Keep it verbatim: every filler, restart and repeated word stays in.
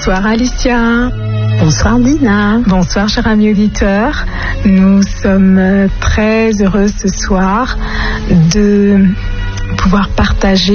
Bonsoir Alicia. Bonsoir Dina. Bonsoir chers amis auditeurs. Nous sommes très heureux ce soir de pouvoir partager